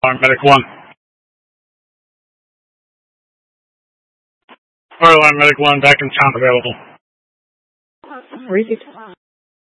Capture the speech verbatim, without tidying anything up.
Alarm Medic one. Fire Alarm Medic one, back in town available. Received.